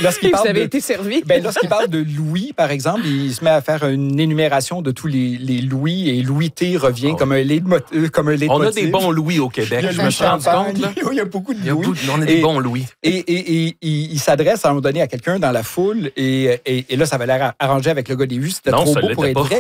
Vous avez été servi. Lorsqu'il parle de Louis, par exemple, il se met à faire une énumération de tous les Louis et Louis T revient comme un leitmotiv. On a des bons Louis au Québec, je me suis rendu compte. Là. Il y a beaucoup de Louis. On a des bons Louis. Et il s'adresse à un moment donné à quelqu'un dans la foule et là, ça avait l'air arrangé avec le gars des vues. C'était trop beau pour être vrai.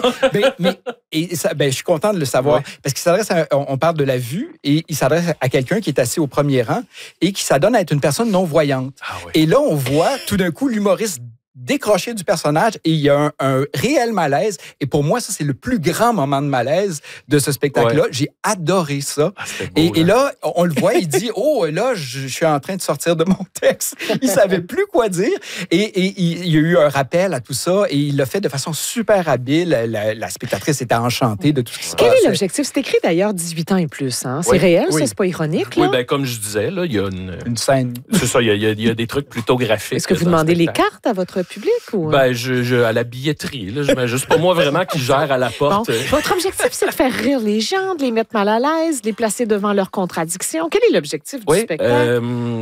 Je suis content de le savoir. Ouais. Parce qu'il s'adresse on parle de la vue et il s'adresse à quelqu'un qui est assis au premier rang et qui s'adonne à être une personne non-voyante. Ah oui. Et là, on voit tout d'un coup l'humoriste décroché du personnage et il y a un réel malaise. Et pour moi, ça, c'est le plus grand moment de malaise de ce spectacle-là. Ouais. J'ai adoré ça. Ah, beau, et là, on le voit, il dit « Oh, là, je suis en train de sortir de mon texte. » Il savait plus quoi dire. Et il y a eu un rappel à tout ça et il l'a fait de façon super habile. La spectatrice était enchantée de tout ce qui se passe. Quel est l'objectif? C'est écrit d'ailleurs 18 ans et plus. Hein? C'est réel, ça? C'est pas ironique? Là? Oui, comme je disais, là, il y a une scène. C'est ça, il y a des trucs plutôt graphiques. Est-ce que vous demandez les cartes à votre public? Ou... à la billetterie. Là, c'est pas moi vraiment qui gère à la porte. Bon, votre objectif, c'est de faire rire les gens, de les mettre mal à l'aise, de les placer devant leurs contradictions. Quel est l'objectif du spectacle?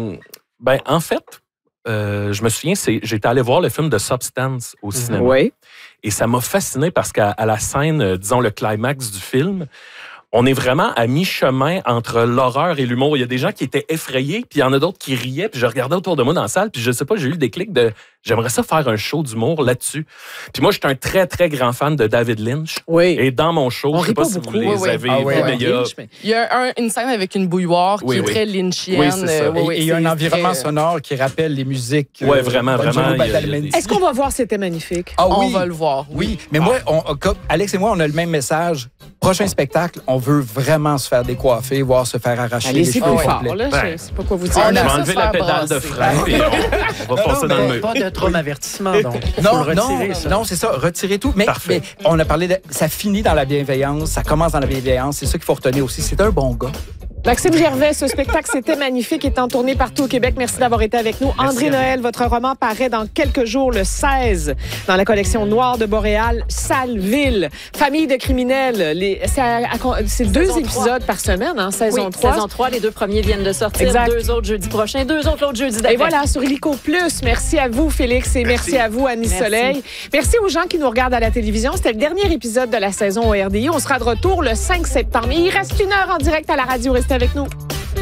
En fait, je me souviens, j'étais allé voir le film de Substance au cinéma. Oui. Et ça m'a fasciné parce qu'à la scène, disons, le climax du film, on est vraiment à mi-chemin entre l'horreur et l'humour. Il y a des gens qui étaient effrayés, puis il y en a d'autres qui riaient, puis je regardais autour de moi dans la salle, puis je sais pas, j'ai eu le déclic de j'aimerais ça faire un show d'humour là-dessus. Puis moi, je suis un très, très grand fan de David Lynch. Oui. Et dans mon show, je sais pas si vous les avez vus, mais il y a une scène avec une bouilloire qui est très lynchienne. Oui, c'est ça. Et il y a un environnement sonore qui rappelle les musiques. Oui, vraiment. Est-ce qu'on va voir C'était magnifique? Ah, oui. On va le voir. Oui. Mais moi, Alex et moi, on a le même message. Prochain spectacle, on veut vraiment se faire décoiffer, voire se faire arracher les cheveux complets. Je sais pas quoi vous dire. On a enlevé la pédale de frein et on va passer dans le mur. Pas de traumavertissement, donc. Non, c'est ça, retirez tout. Mais on a parlé ça finit dans la bienveillance, ça commence dans la bienveillance. C'est ça qu'il faut retenir aussi. C'est un bon gars. Maxime Gervais, ce spectacle, C'était magnifique, est en tournée partout au Québec. Merci d'avoir été avec nous. André Noël, votre roman paraît dans quelques jours, le 16, dans la collection Noire de Boréal, Saleville. Famille de criminels. C'est 2 épisodes par semaine, hein, saison 3. Saison 3, les 2 premiers viennent de sortir. Exact. 2 autres jeudi prochain, 2 autres l'autre jeudi d'après. Et voilà, sur Illico Plus. Merci à vous, Félix, et merci à vous, Annie Soleil. Merci aux gens qui nous regardent à la télévision. C'était le dernier épisode de la saison au RDI. On sera de retour le 5 septembre. Il reste 1 heure en direct à la radio. Restez avec nous.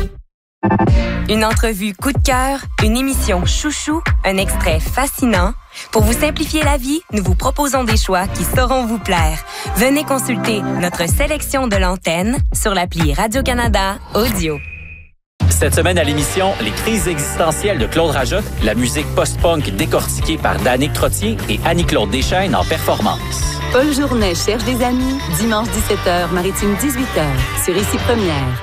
Une entrevue coup de cœur, une émission chouchou, un extrait fascinant. Pour vous simplifier la vie, nous vous proposons des choix qui sauront vous plaire. Venez consulter notre sélection de l'antenne sur l'appli Radio-Canada Audio. Cette semaine à l'émission, les crises existentielles de Claude Rajotte, la musique post-punk décortiquée par Danick Trottier et Annie-Claude Deschaines en performance. Paul Journet cherche des amis, dimanche 17h, Maritime 18h, sur Ici Première.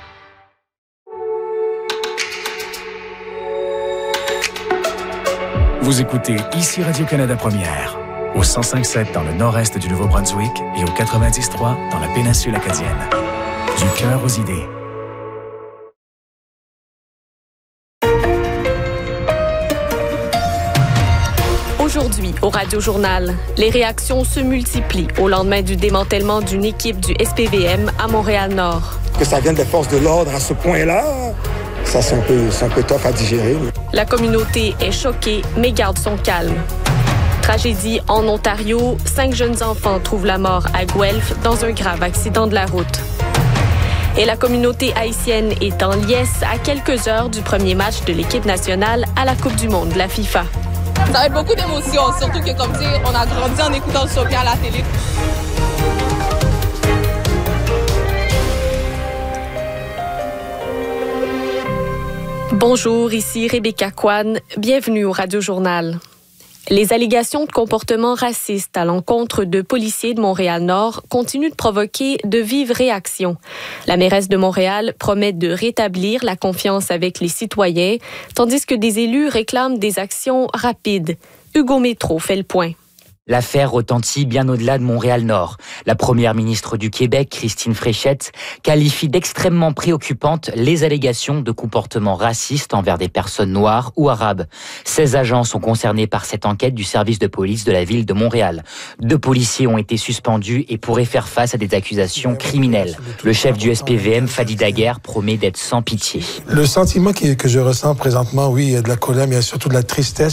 Vous écoutez Ici Radio-Canada Première, au 105.7 dans le nord-est du Nouveau-Brunswick et au 90.3 dans la péninsule acadienne. Du cœur aux idées. Aujourd'hui, au Radio-Journal, les réactions se multiplient au lendemain du démantèlement d'une équipe du SPVM à Montréal-Nord. Que ça vienne des forces de l'ordre à ce point-là, ça c'est un peu tough à digérer. La communauté est choquée, mais garde son calme. Tragédie en Ontario, 5 jeunes enfants trouvent la mort à Guelph dans un grave accident de la route. Et la communauté haïtienne est en liesse à quelques heures du premier match de l'équipe nationale à la Coupe du monde de la FIFA. Ça va être beaucoup d'émotions, surtout que comme dire, on a grandi en écoutant le soccer à la télé. Bonjour, ici Rebecca Kwan. Bienvenue au Radio-Journal. Les allégations de comportement raciste à l'encontre de policiers de Montréal-Nord continuent de provoquer de vives réactions. La mairesse de Montréal promet de rétablir la confiance avec les citoyens, tandis que des élus réclament des actions rapides. Hugo Métro fait le point. L'affaire retentit bien au-delà de Montréal-Nord. La première ministre du Québec, Christine Fréchette, qualifie d'extrêmement préoccupantes les allégations de comportements racistes envers des personnes noires ou arabes. 16 agents sont concernés par cette enquête du service de police de la ville de Montréal. 2 policiers ont été suspendus et pourraient faire face à des accusations criminelles. Le chef du SPVM, Fadi Daguerre, promet d'être sans pitié. Le sentiment que je ressens présentement, oui, il y a de la colère, mais il y a surtout de la tristesse.